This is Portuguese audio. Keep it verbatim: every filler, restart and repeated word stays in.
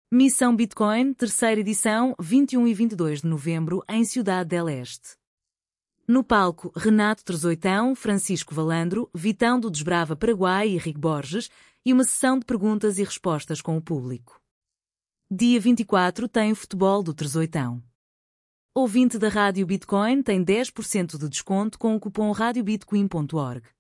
Missão Bitcoin, terceira edição, vinte e um e vinte e dois de novembro, em Ciudad del Este. No palco, Renato Trezoitão, Francisco Valandro, Vitão do Desbrava Paraguai e Rick Borges, e uma sessão de perguntas e respostas com o público. Dia vinte e quatro tem o futebol do Trezoitão. Ouvinte da Rádio Bitcoin tem dez por cento de desconto com o cupom rádio bitcoin ponto org.